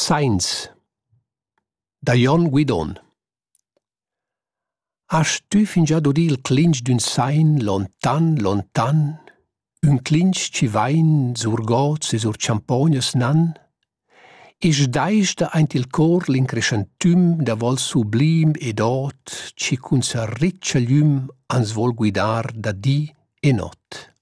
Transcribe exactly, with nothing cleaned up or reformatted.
Sainz da Jon Guidon. Hast tu fin già d'udì il clinch d'un sain lontan, lontan? Un clinch ci vain sur gots e sur champognas nan? E sdaista aint il cor l'increscentum da vol sublim ed ot, ci cun sa riccia glium ans vol guidar da di e not.